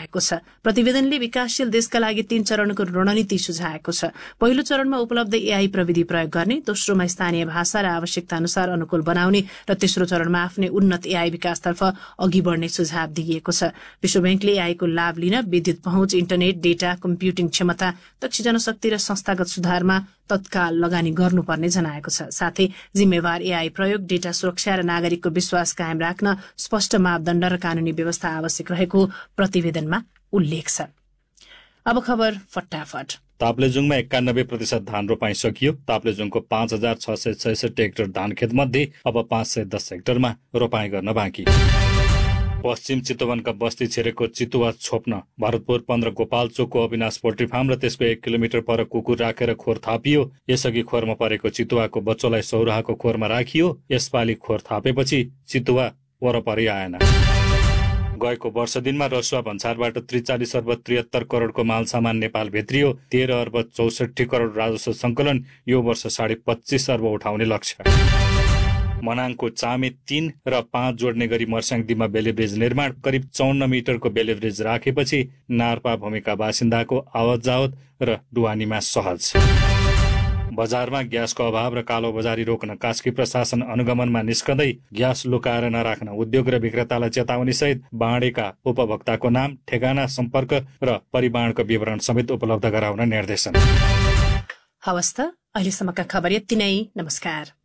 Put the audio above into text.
जनाएको छ। प्रतिवेदनले विकासशील देशका लागि 3 चरणको रणनीति सुझाएको छ। पहिलो चरणमा उपलब्ध एआई प्रविधि प्रयोग गर्ने, दोस्रोमा स्थानीय भाषा र आवश्यकता अनुसार अनुकूल बनाउने र तेस्रो चरणमा आफ्नै उन्नत एआई विकासतर्फ अघि बढ्ने सुझाव दिइएको छ। विश्व बैंकले एआईको लाभ लिन विद्युत पहुँच, इन्टरनेट, डेटा, कम्प्युटिङ क्षमता, दक्ष जनशक्ति र संस्थागत सुधारमा तत्काल लगानी गर्नुपर्ने जनाएको छ। साथै जिम्मेवार एआई प्रयोग, डेटा सुरक्षा र नागरिकको विश्वास कायम राख्न स्पष्ट मापदण्ड र कानूनी व्यवस्था आवश्यक रहेको प्रतिवेदनमा उल्लेख छ। अब खबर फटाफट। ताप्लेजुङमा 91% धान रोपाई सकियो। ताप्लेजुङको 5666 हेक्टर धान खेत मध्ये अब 510 हेक्टरमा रोपाई गर्न बाँकी। पश्चिम चितवनका बस्ती छिरेको चितुवा छोप्न भरतपुर 15 गोपालचोकको अविनाश पोल्ट्री फार्म र त्यसको 1 किलोमिटर पर कुकुर राखेर खोर थापियो। यसअघि खोरमा परेको चितुवाको बच्चोलाई सौराहाको खोरमा राखियो। यसपालि खोर थापेपछि चितुवा वरपरि आएन। गएको वर्ष दिनमा रसुवा भन्सारबाट 43 अर्ब 73 करोडको माल सामान नेपाल भित्रियो। 13 अर्ब 64 करोड राजस्व संकलन यो वर्ष 25.5 अर्ब उठाउने लक्ष्य। मनाङको चामे 3 र 5 जोड्ने गरी मर्स्याङदीमा बेलेब्रिज निर्माण। करिब 54 मिटरको बेलेब्रिज राखेपछि नार्पा भूमिका बासिन्दाको आवत जावत र डुवानीमा सहज। बजारमा ग्यासको अभाव र कालो बजारी रोक्न कास्की प्रशासन अनुगमनमा निस्कँदै ग्यास लुकाएर नराख्न उद्योग र विक्रेतालाई चेतावनी सहित बाँडेका उपभोक्ताको नाम, ठेगाना, सम्पर्क र परिमाणको विवरण समेत उपलब्ध गराउन निर्देशन। हवस् त, अहिलेसम्मका खबर यति नै। नमस्कार।